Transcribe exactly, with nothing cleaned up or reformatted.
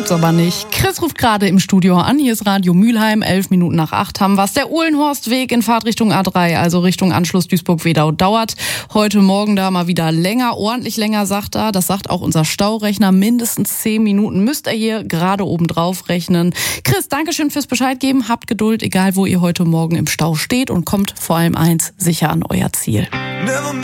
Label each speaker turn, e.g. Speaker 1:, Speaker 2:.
Speaker 1: tut's aber nicht. Chris ruft gerade im Studio an. Hier ist Radio Mülheim. Elf Minuten nach acht haben wir's. Der Uhlenhorstweg in Fahrtrichtung A drei, also Richtung Anschluss Duisburg-Wedau, dauert heute Morgen da mal wieder länger. Ordentlich länger, sagt er. Das sagt auch unser Staurechner. Mindestens zehn Minuten müsst ihr hier gerade oben drauf rechnen. Chris, Dankeschön fürs Bescheid geben. Habt Geduld, egal wo ihr heute Morgen im Stau steht, und kommt vor allem eins sicher an euer Ziel.